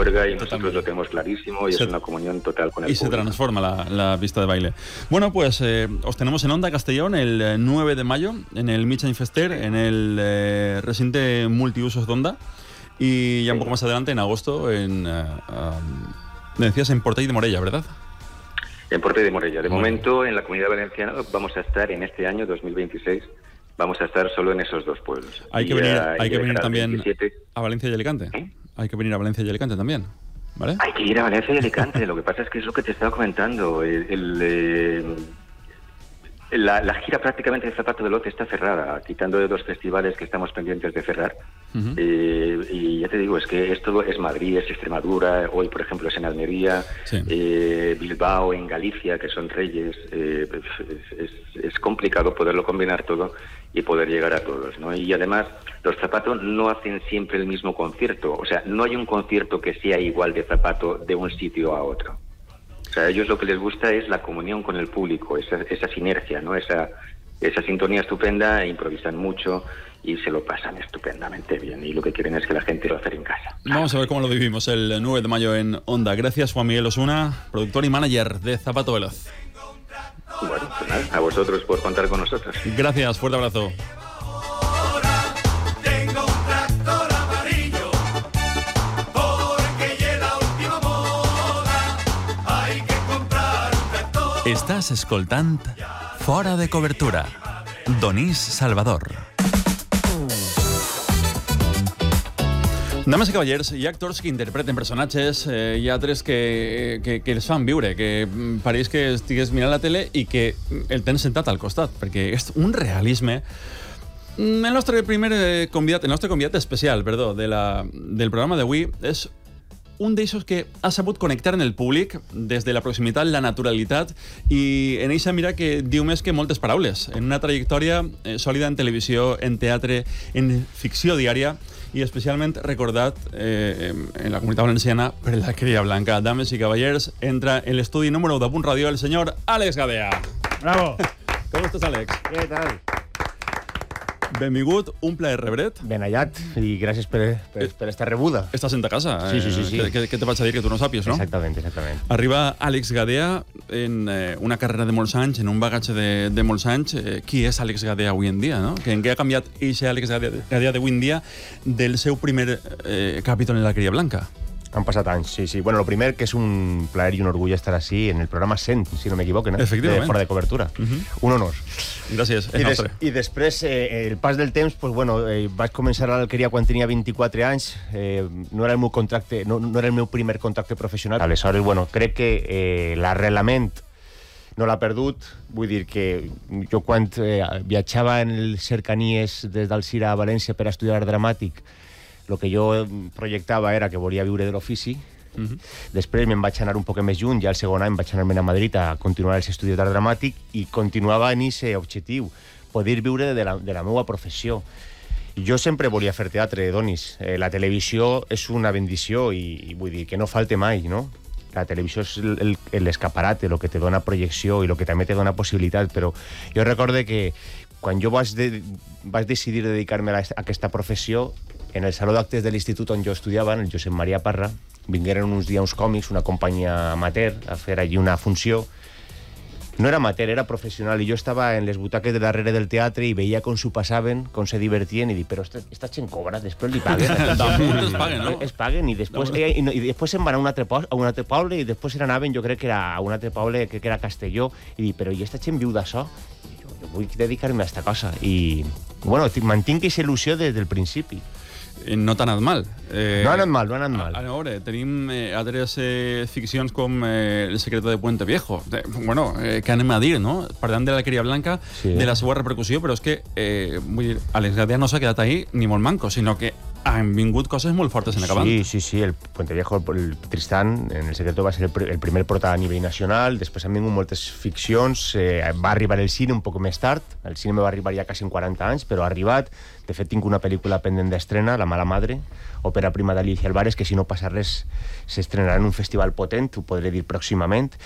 juerga y nosotros lo tenemos clarísimo y es una comunión total con el público. Y se transforma la pista de baile. Bueno, pues os tenemos en Onda Castellón el 9 de mayo en el Mitjans Fester, en el recinte multiusos d'Onda, y ya un poco más adelante, en agosto, me decías en Portell de Morella, ¿verdad? En Portell de Morella. De momento, en la Comunidad Valenciana vamos a estar en este año 2026, vamos a estar solo en esos dos pueblos. Hay que venir también 27. A Valencia y Alicante. Hay que venir a Valencia y Alicante también, ¿vale? Hay que ir a Valencia y Alicante. Lo que pasa es que es lo que te estaba comentando. La gira prácticamente de Zapato Veloz está cerrada, quitando de 2 festivales que estamos pendientes de cerrar. Y ya te digo, es que esto es Madrid, es Extremadura, hoy por ejemplo es en Almería, Bilbao, en Galicia, que son Reyes. Es complicado poderlo combinar todo y poder llegar a todos, ¿no? Y además, los Zapato no hacen siempre el mismo concierto, o sea, no hay un concierto que sea igual de Zapato de un sitio a otro. O sea, a ellos lo que les gusta es la comunión con el público, esa sinergia, ¿no? Esa sintonía estupenda, improvisan mucho y se lo pasan estupendamente bien. Y lo que quieren es que la gente lo haga en casa. Vamos a ver cómo lo vivimos el 9 de mayo en Onda. Gracias, Juan Miguel Osuna, productor y manager de Zapato Veloz. Bueno, pues nada, a vosotros por contar con nosotros. Gracias, fuerte abrazo. Estàs escoltant Fora de Cobertura. Donís Salvador. Dames i cavallers, hi ha actors que interpreten personatges, hi ha altres que els fan viure, que pareix que estigués mirant la tele i que el tens sentat al costat, perquè és un realisme. El nostre convidat especial, del programa d'avui és un d'ells que ha sabut connectar en el públic des de la proximitat, la naturalitat i en eixa mira que diu més que moltes paraules. En una trajectòria sòlida en televisió, en teatre, en ficció diària i especialment recordat en la comunitat valenciana per la Cria Blanca. Dames i cavallers, entra en l'estudi número 1 de Punt Ràdio el senyor Àlex Gadea. Bravo! Com estàs, Àlex? Què tal? Benvingut, un plaer rebre't. Ben hallat i gràcies per esta rebuda. Estàs en ta casa. Sí. Què te vaig a dir que tu no sàpies, no? Exactament. Arriba Àlex Gadea en una carrera de molts anys, en un bagatge de molts anys. Qui és Àlex Gadea avui en dia, no? En què ha canviat aquest Àlex Gadea d'avui en dia del seu primer capítol en la Cria Blanca? Han passat anys, sí. Bueno, lo primer que és un plaer i un orgull estar així en el programa 100, si no m'equivoco, ¿no? Efectivament. Fora de Cobertura. Un honor. Gràcies. I després, el pas del temps, pues bueno, vaig començar a l'Alqueria quan tenia 24 anys, no era el meu contracte, no era el meu primer contracte professional. Aleshores, bueno, crec que l'arrelament no l'ha perdut. Vull dir que jo quan viatjava en les cercanies des d'Alzira a València per estudiar art dramàtic, el que jo projectava era que volia viure de l'ofici. Després me'n vaig anar un poc més lluny, ja el segon any vaig anar-me'n a Madrid a continuar els estudis d'art dramàtic i continuava en aquest objectiu, poder viure de la meva professió. Jo sempre volia fer teatre, Donis. La televisió és una bendició i vull dir que no falte mai, no? La televisió és l'escaparat, el que te dona projecció i el que també te dona possibilitat, però jo recorde que quan jo vaig decidir dedicar-me a aquesta professió, en el saló d'actes de l'institut on jo estudiava, en el Josep Maria Parra, vingueren uns dies uns còmics, una companyia amateur, a fer allí una funció. No era amateur, era professional, i jo estava en les butaques de darrere del teatre i veia com s'ho passaven, com se divertien, i dic, però esta gent cobra, després li paguen. Damunt es paguen, no? Es paguen, i després se'n van a un altre poble, i després se n'anaven, jo crec que era a un altre poble, crec que era Castelló, i dic, però i esta gent viu d'això? Jo vull dedicar-me a esta cosa, i bueno, mantinc aquesta il·lusió des del principi. No t'ha anat mal. No ha anat mal. A veure, tenim altres ficcions com El secreto de Puente Viejo. Bueno, què anem a dir, no? Parlant de la Cria Blanca, de la seva repercussió, però és que, vull dir, Àlex Gadea no s'ha quedat ahí ni molt manco, sinó que han vingut coses molt fortes en acabant. Sí, el Puente Viejo, el Tristán, en El secreto va ser el primer prota a nivell nacional, després han vingut moltes ficcions, va arribar el cine un poc més tard, el cine va arribar ja quasi en 40 anys, però ha arribat. De fet, tinc una pel·lícula pendent d'estrena, La mala madre, òpera prima d'Alicia Álvarez, que si no passa res s'estrenarà en un festival potent, ho podré dir pròximament.